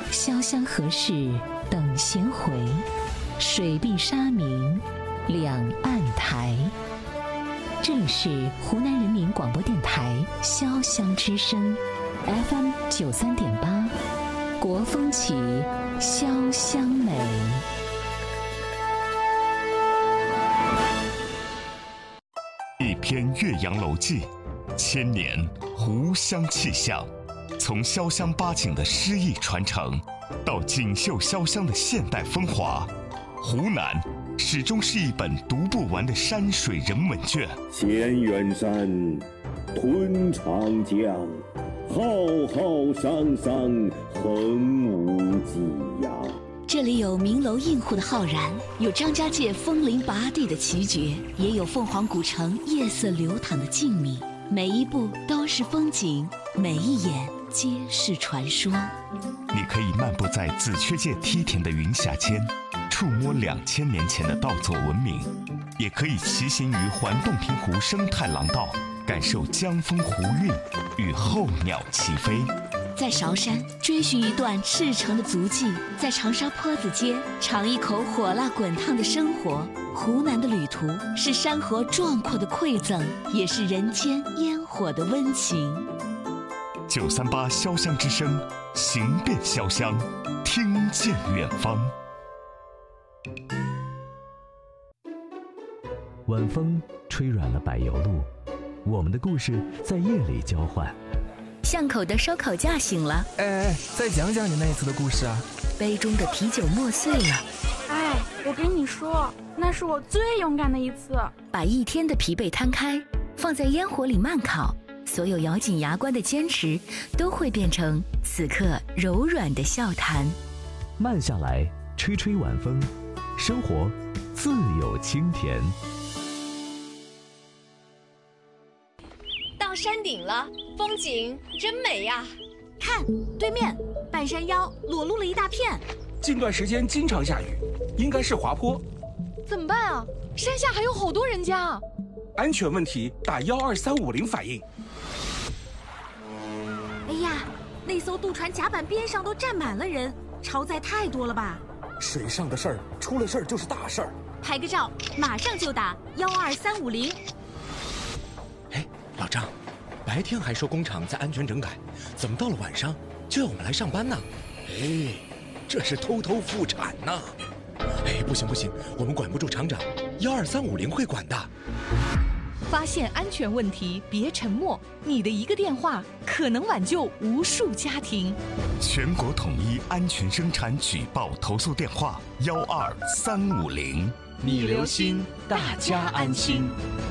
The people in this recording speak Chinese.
潇湘何事等闲回，水碧沙明两岸台。这里是湖南人民广播电台潇湘之声 FM 93.8，国风起，潇湘美。 一篇《岳阳楼记》，千年湖湘气象。从潇湘八景的诗意传承，到锦绣潇湘的现代风华，湖南始终是一本读不完的山水人文卷。 千远山，吞长江，浩浩汤汤，横无际呀。 这里有名楼映户的浩然，有张家界枫林拔地的奇绝，也有凤凰古城夜色流淌的静谧。每一步都是风景，每一眼皆是传说。 你可以漫步在紫雀界梯田的云霞间，触摸2000年前的稻作文明，也可以骑行于环洞庭湖生态廊道，感受江风湖韵与候鸟齐飞。 在韶山追寻一段赤诚的足迹，在长沙坡子街尝一口火辣滚烫的生活。湖南的旅途是山河壮阔的馈赠，也是人间烟火的温情。 938潇湘之声，行遍潇湘，听见远方。 晚风吹软了柏油路，我们的故事在夜里交换。 巷口的烧烤架醒了， 再讲讲你那一次的故事啊。 杯中的啤酒磨碎了， 我跟你说，那是我最勇敢的一次。 把一天的疲惫摊开，放在烟火里慢烤，所有咬紧牙关的坚持都会变成此刻柔软的笑谈。 慢下来，吹吹晚风，生活自有清甜。 到山顶了，风景真美呀！ 看对面，半山腰裸露了一大片。 近段时间经常下雨，应该是滑坡。 怎么办啊？山下还有好多人家。 安全问题打12350反映。 哎呀，那艘渡船甲板边上都站满了人，超载太多了吧？ 水上的事儿，出了事儿就是大事儿。 拍个照，马上就打12350。 老张，白天还说工厂在安全整改，怎么到了晚上就要我们来上班呢？这是偷偷复产呢！不行，我们管不住厂长，12350会管的。 发现安全问题，别沉默，你的一个电话可能挽救无数家庭。 全国统一安全生产举报投诉电话：12350。 你留心，大家安心。